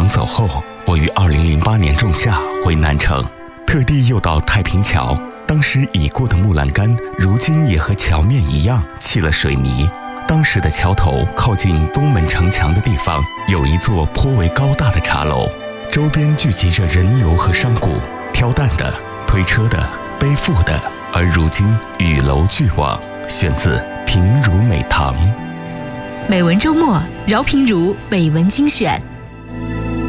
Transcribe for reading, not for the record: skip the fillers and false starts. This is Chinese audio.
王走后，我于2008年仲夏回南城，特地又到太平桥。当时已过的木栏杆，如今也和桥面一样砌了水泥。当时的桥头靠近东门城墙的地方，有一座颇为高大的茶楼，周边聚集着人流和商贾，挑担的、推车的、背负的，而如今雨楼俱往。选自平如美堂。 美文周末，饶平如美文精选。